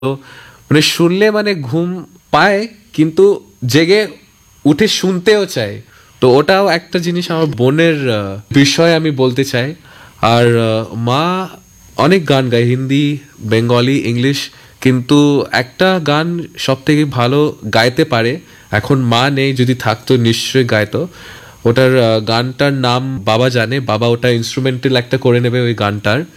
তো মানে শুনলে মানে ঘুম পায়, কিন্তু জেগে উঠে শুনতেও চাই। তো ওটাও একটা জিনিস আমার বোনের বিষয় আমি বলতে চাই। আর মা অনেক গান গায়, হিন্দি, বেঙ্গলি, ইংলিশ, কিন্তু একটা গান সব থেকে ভালো গাইতে পারে। এখন মা নেই, যদি থাকতো নিশ্চয়ই গাইতো। ওটার গানটার নাম বাবা জানে, বাবা ওটা ইনস্ট্রুমেন্টাল একটা করে নেবে ওই গানটার।